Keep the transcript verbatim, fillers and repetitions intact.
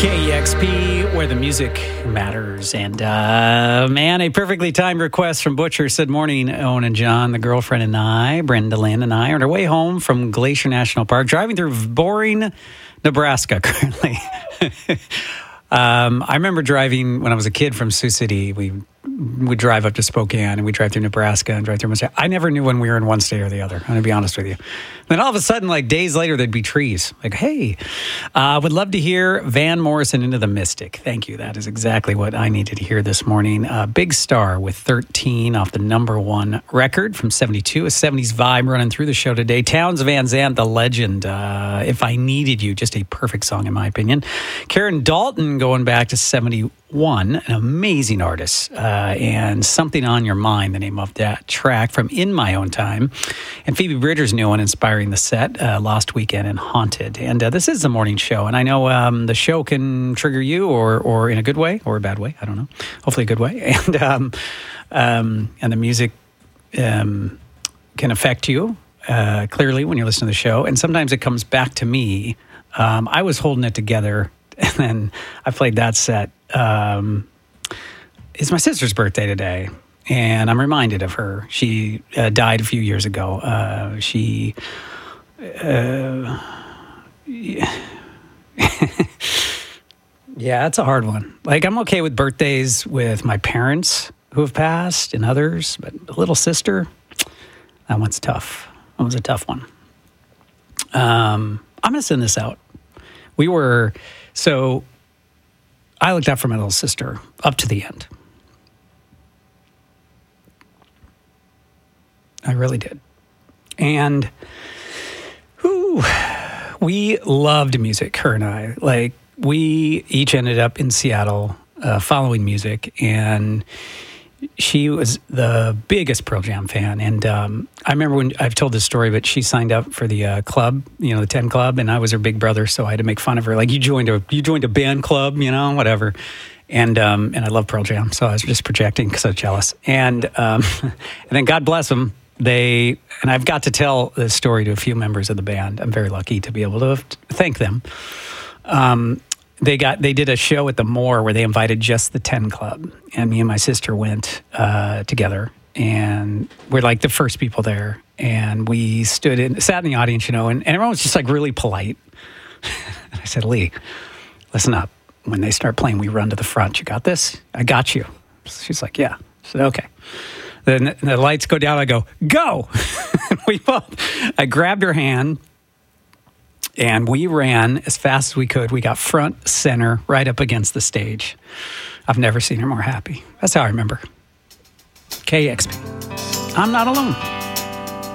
K E X P, where the music matters. And, uh, man, a perfectly timed request from Butcher said, morning, Owen and John, the girlfriend and I, Brenda Lynn and I, are on our way home from Glacier National Park, driving through boring Nebraska currently. um, I remember driving when I was a kid from Sioux City. We would drive up to Spokane, and we'd drive through Nebraska and drive through Minnesota. I never knew when we were in one state or the other. I'm going to be honest with you. Then all of a sudden, like days later, there'd be trees. Like, hey, I uh, would love to hear Van Morrison, Into the Mystic. Thank you. That is exactly what I needed to hear this morning. Uh, Big Star with thirteen off the number one record from seventy-two. A seventies vibe running through the show today. Townes Van Zandt, the legend. Uh, If I Needed You, just a perfect song in my opinion. Karen Dalton going back to seventy-one, an amazing artist. Uh, and Something on Your Mind, the name of that track from In My Own Time. And Phoebe Bridgers' new one, inspiring the set, uh, Lost Weekend and Haunted. And uh, this is the morning show. And I know um, the show can trigger you or or in a good way or a bad way. I don't know. Hopefully a good way. And, um, um, and the music um, can affect you uh, clearly when you're listening to the show. And sometimes it comes back to me. Um, I was holding it together, and then I played that set. Um, it's my sister's birthday today, and I'm reminded of her. She uh, died a few years ago. Uh, she, uh, yeah. yeah, it's a hard one. Like, I'm okay with birthdays with my parents who have passed and others, but a little sister, that one's tough. That was a tough one. Um, I'm going to send this out. We were, so I looked out for my little sister up to the end. I really did. And whew, we loved music, her and I. Like, we each ended up in Seattle uh, following music, and she was the biggest Pearl Jam fan. And um, I remember when I've told this story, but she signed up for the uh, club, you know, the ten Club, and I was her big brother, so I had to make fun of her. Like, you joined a you joined a band club, you know, whatever. And um, and I love Pearl Jam, so I was just projecting because I was jealous. And um, and then God bless them. They, and I've got to tell this story to a few members of the band. I'm very lucky to be able to thank them. Um, they got, they did a show at the Moore where they invited just the ten Club, and me and my sister went uh, together, and we're like the first people there. And we stood in, sat in the audience, you know, and, and everyone was just like really polite. And I said, Lee, listen up. When they start playing, we run to the front. You got this? I got you. She's like, yeah. I said, okay. Then the lights go down. I go, go! we both, I grabbed her hand, and we ran as fast as we could. We got front, center, right up against the stage. I've never seen her more happy. That's how I remember. K X P. I'm not alone.